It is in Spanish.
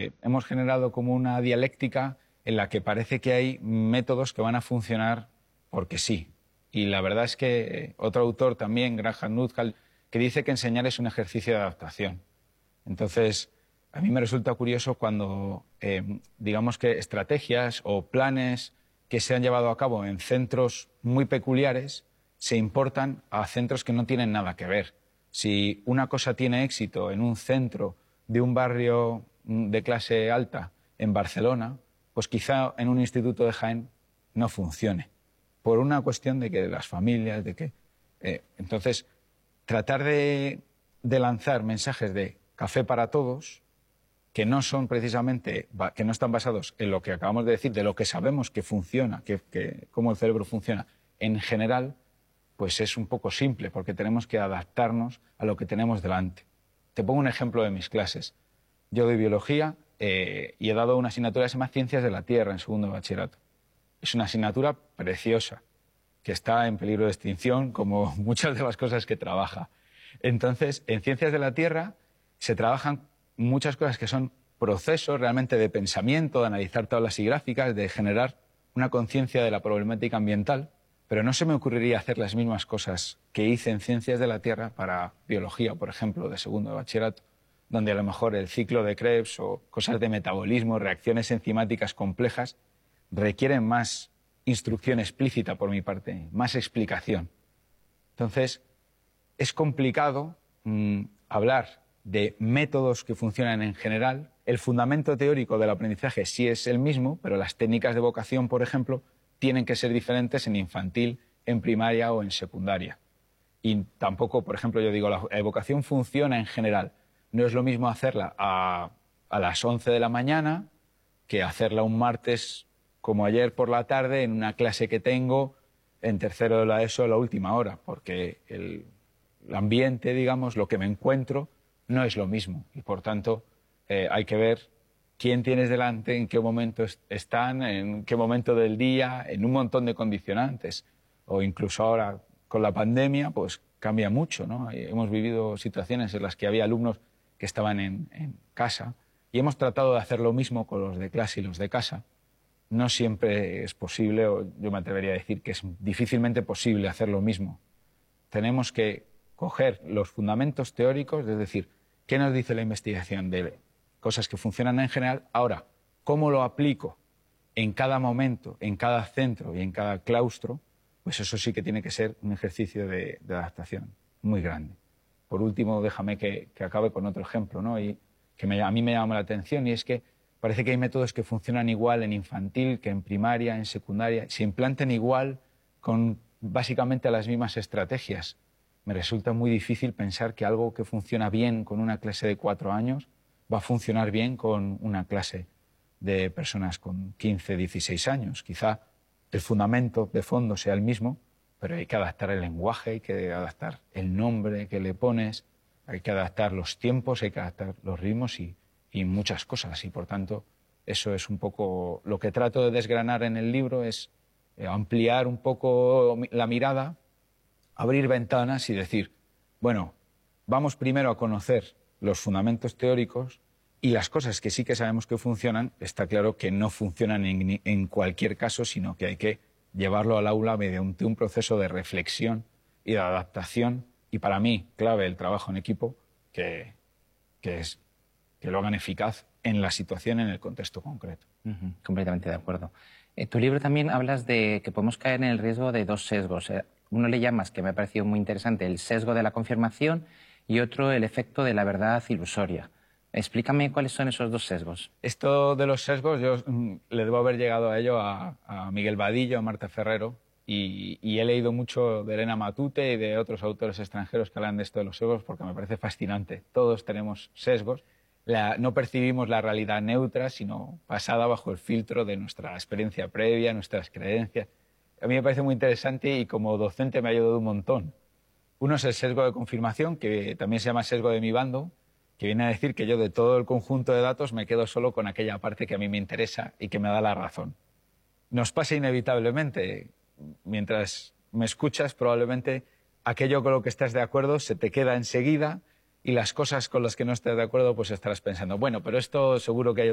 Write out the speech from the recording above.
hemos generado como una dialéctica en la que parece que hay métodos que van a funcionar porque sí. Y la verdad es que otro autor también, Graham Nuthall, que dice que enseñar es un ejercicio de adaptación. Entonces, a mí me resulta curioso cuando, digamos que estrategias o planes que se han llevado a cabo en centros muy peculiares se importan a centros que no tienen nada que ver. Si una cosa tiene éxito en un centro de un barrio de clase alta en Barcelona, pues quizá en un instituto de Jaén no funcione, por una cuestión de que las familias, de que... entonces, tratar de lanzar mensajes de café para todos, que no son precisamente, que no están basados en lo que acabamos de decir, de lo que sabemos que funciona, cómo el cerebro funciona en general, pues es un poco simple, porque tenemos que adaptarnos a lo que tenemos delante. Te pongo un ejemplo de mis clases. Yo doy biología y he dado una asignatura que se llama Ciencias de la Tierra en segundo de bachillerato. Es una asignatura preciosa, que está en peligro de extinción, como muchas de las cosas que trabaja. Entonces, en Ciencias de la Tierra se trabajan muchas cosas que son procesos realmente de pensamiento, de analizar tablas y gráficas, de generar una conciencia de la problemática ambiental, pero no se me ocurriría hacer las mismas cosas que hice en Ciencias de la Tierra para biología, por ejemplo, de segundo de bachillerato, donde a lo mejor el ciclo de Krebs o cosas de metabolismo, reacciones enzimáticas complejas, requieren más instrucción explícita por mi parte, más explicación. Entonces, es complicado hablar de métodos que funcionan en general. El fundamento teórico del aprendizaje sí es el mismo, pero las técnicas de evocación, por ejemplo, tienen que ser diferentes en infantil, en primaria o en secundaria. Y tampoco, por ejemplo, yo digo, la evocación funciona en general. No es lo mismo hacerla a las 11 de la mañana que hacerla un martes como ayer por la tarde en una clase que tengo en tercero de la ESO a la última hora, porque el ambiente, digamos, lo que me encuentro, no es lo mismo. Y, por tanto, hay que ver quién tienes delante, en qué momento están, en qué momento del día, en un montón de condicionantes. O incluso ahora, con la pandemia, pues cambia mucho, ¿no? Hemos vivido situaciones en las que había alumnos que estaban en casa y hemos tratado de hacer lo mismo con los de clase y los de casa. No siempre es posible, o yo me atrevería a decir que es difícilmente posible hacer lo mismo. Tenemos que coger los fundamentos teóricos, es decir, qué nos dice la investigación de cosas que funcionan en general. Ahora, cómo lo aplico en cada momento, en cada centro y en cada claustro, pues eso sí que tiene que ser un ejercicio de adaptación muy grande. Por último, déjame que acabe con otro ejemplo, ¿no? Y que a mí me llama la atención, y es que parece que hay métodos que funcionan igual en infantil que en primaria, en secundaria, se implantan igual con básicamente las mismas estrategias. Me resulta muy difícil pensar que algo que funciona bien con una clase de 4 años va a funcionar bien con una clase de personas con 15, 16 años. Quizá el fundamento de fondo sea el mismo, pero hay que adaptar el lenguaje, hay que adaptar el nombre que le pones, hay que adaptar los tiempos, hay que adaptar los ritmos y muchas cosas. Y, por tanto, eso es un poco lo que trato de desgranar en el libro, es ampliar un poco la mirada, abrir ventanas y decir, bueno, vamos primero a conocer los fundamentos teóricos y las cosas que sí que sabemos que funcionan, está claro que no funcionan en cualquier caso, sino que hay que llevarlo al aula mediante un proceso de reflexión y de adaptación. Y para mí, clave el trabajo en equipo, que lo hagan eficaz en la situación, en el contexto concreto. Completamente de acuerdo. Tu libro también hablas de que podemos caer en el riesgo de 2 sesgos. Uno le llamas, que me ha parecido muy interesante, el sesgo de la confirmación, y otro el efecto de la verdad ilusoria. Explícame cuáles son esos 2 sesgos. Esto de los sesgos, yo le debo haber llegado a ello a Miguel Vadillo, a Marta Ferrero, y he leído mucho de Elena Matute y de otros autores extranjeros que hablan de esto de los sesgos porque me parece fascinante. Todos tenemos sesgos. No percibimos la realidad neutra, sino pasada bajo el filtro de nuestra experiencia previa, nuestras creencias. A mí me parece muy interesante y como docente me ha ayudado un montón. Uno es el sesgo de confirmación, que también se llama sesgo de mi bando, que viene a decir que yo de todo el conjunto de datos me quedo solo con aquella parte que a mí me interesa y que me da la razón. Nos pasa inevitablemente. Mientras me escuchas, probablemente aquello con lo que estás de acuerdo se te queda enseguida y las cosas con las que no estás de acuerdo, pues estarás pensando, bueno, pero esto seguro que hay